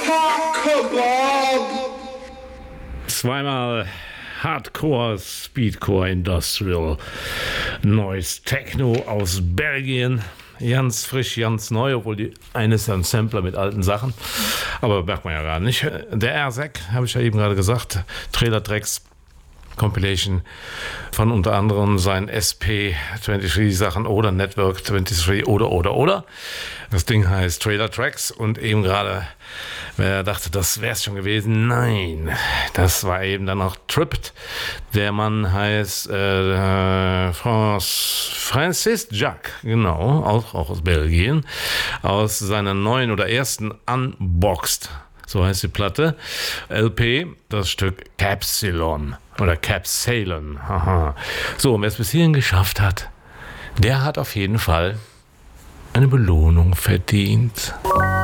Zweimal Hardcore, Speedcore, Industrial, Noise, Techno aus Belgien. Ganz frisch, ganz neu, obwohl die eine ist ja ein Sampler mit alten Sachen. Aber merkt man ja gar nicht. Der RSEC, habe ich ja eben gerade gesagt, Trailer Tracks Compilation von unter anderem seinen SP23 Sachen oder Network 23 oder. Das Ding heißt Trailer Tracks und eben gerade, wer dachte, das wäre es schon gewesen, nein, das war eben dann auch Tripped. Der Mann heißt Francis Jacques, genau, auch aus Belgien, aus seiner neuen oder ersten Unboxed, so heißt die Platte, LP, das Stück Capsilon oder Capsalon. Haha. So, und wer es bis hierhin geschafft hat, der hat auf jeden Fall eine Belohnung verdient.